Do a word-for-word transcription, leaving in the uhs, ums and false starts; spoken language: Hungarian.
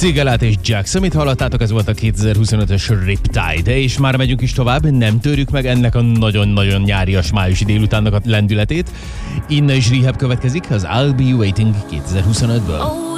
Szigelát és Jax, amit hallottátok, ez volt a kétezer-huszonötös Riptide, és már megyünk is tovább, nem törjük meg ennek a nagyon-nagyon nyárias májusi délutánnak a lendületét. Inna is Rehab következik, az I'll Be Waiting kétezer-huszonötből.